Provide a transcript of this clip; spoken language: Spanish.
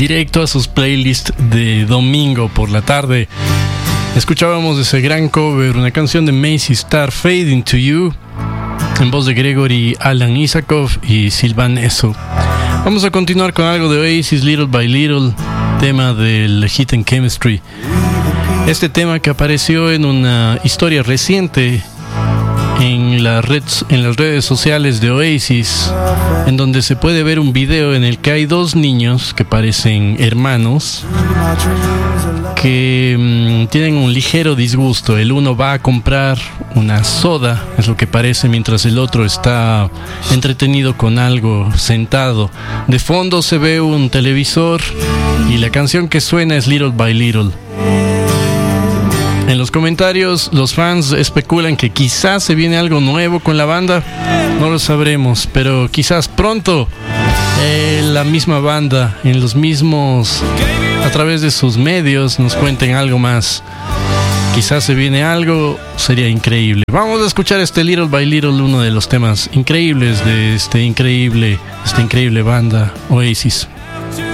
directo a sus playlists de domingo por la tarde. Escuchábamos ese gran cover, una canción de Macy Star, Fade Into You, en voz de Gregory Alan Isakov y Sylvain Esso. Vamos a continuar con algo de Oasis, Little by Little, tema del Hit and Chemistry. Este tema que apareció en una historia reciente en las redes sociales de Oasis, en donde se puede ver un video en el que hay dos niños que parecen hermanos que tienen un ligero disgusto. El uno va a comprar una soda, es lo que parece, mientras el otro está entretenido con algo sentado. De fondo se ve un televisor y la canción que suena es Little by Little. En los comentarios los fans especulan que quizás se viene algo nuevo con la banda. No lo sabremos, pero quizás pronto la misma banda, en los mismos, a través de sus medios, nos cuenten algo más. Quizás se viene algo, sería increíble. Vamos a escuchar este Little by Little, uno de los temas increíbles de esta increíble banda Oasis.